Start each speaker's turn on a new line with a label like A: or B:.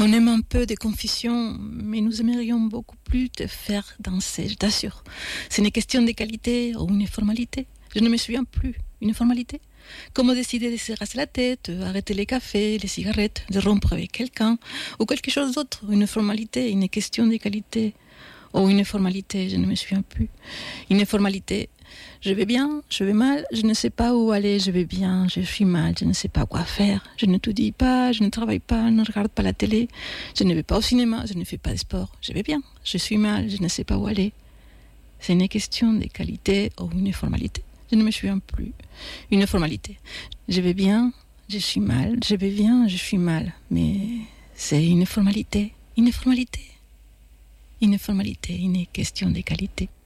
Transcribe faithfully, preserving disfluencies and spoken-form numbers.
A: On aime un peu des confusions, mais nous aimerions beaucoup plus te faire danser, je t'assure. C'est une question de qualité ou une formalité. Je ne me souviens plus. Une formalité. Comment décider de se rasser la tête, arrêter les cafés, les cigarettes, de rompre avec quelqu'un, ou quelque chose d'autre. Une formalité, une question de qualité. Ou une formalité, je ne me souviens plus. Une formalité. Je vais bien, je vais mal, je ne sais pas où aller, je vais bien, je suis mal, je ne sais pas quoi faire. Je ne te dis pas, je ne travaille pas, je ne regarde pas la télé, je ne vais pas au cinéma, je ne fais pas de sport. Je vais bien, je suis mal, je ne sais pas où aller. C'est une question de qualité ou une formalité. Je ne me souviens plus. Une formalité. Je vais bien, je suis mal, je vais bien, je suis mal. Mais c'est une formalité, une formalité. Une formalité, une question de qualité.